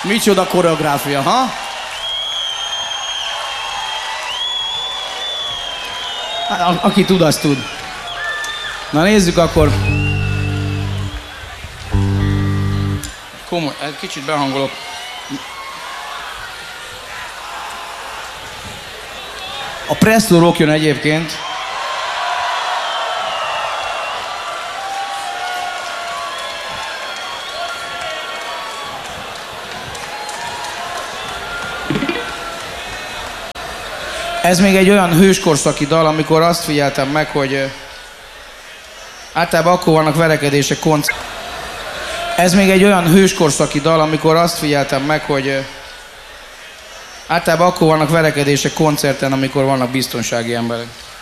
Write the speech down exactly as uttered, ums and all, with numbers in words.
Micsoda koreográfia, ha? A aki tud, az tud. Na nézzük akkor. Komoly, kicsit behangolok. A Presto Rock jön egyébként. Ez még egy olyan hőskorszaki dal, amikor azt figyeltem meg, hogy általában akkor vannak verekedések koncert. Ez még egy olyan hőskorszaki dal, amikor azt figyeltem meg, hogy általában akkor vannak verekedések koncerten, amikor vannak biztonsági emberek.